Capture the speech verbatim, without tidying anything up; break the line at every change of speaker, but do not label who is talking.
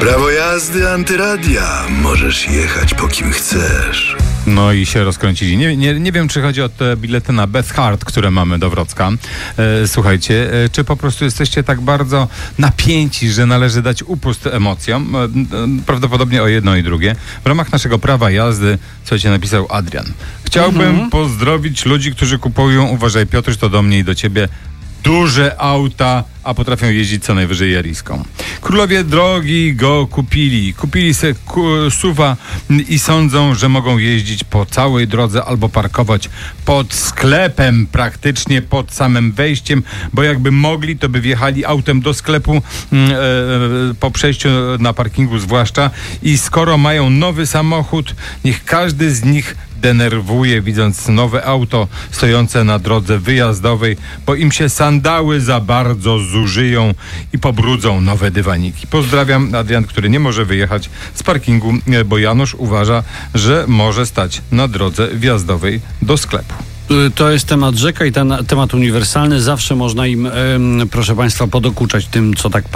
Prawo jazdy antyradia. Możesz jechać po kim chcesz.
No i się rozkręcili. Nie, nie, nie wiem, czy chodzi o te bilety na Beth Hart, które mamy do Wrocka. E, słuchajcie, e, czy po prostu jesteście tak bardzo napięci, że należy dać upust emocjom? E, e, prawdopodobnie o jedno i drugie. W ramach naszego prawa jazdy, słuchajcie, napisał Adrian. Chciałbym mhm. pozdrowić ludzi, którzy kupują, uważaj Piotruś, to do mnie i do ciebie, duże auta, a potrafią jeździć co najwyżej jariską. Królowie drogi go kupili. Kupili se ku, suwa i sądzą, że mogą jeździć po całej drodze albo parkować pod sklepem, praktycznie pod samym wejściem, bo jakby mogli, to by wjechali autem do sklepu e, po przejściu na parkingu zwłaszcza, i skoro mają nowy samochód, niech każdy z nich denerwuje, widząc nowe auto stojące na drodze wyjazdowej, bo im się sandały za bardzo zużyją i pobrudzą nowe dywaniki. Pozdrawiam, Adrian, który nie może wyjechać z parkingu, bo Janusz uważa, że może stać na drodze wjazdowej do sklepu.
To jest temat rzeka i ten temat uniwersalny. Zawsze można im, ym, proszę Państwa, podokuczać tym, co tak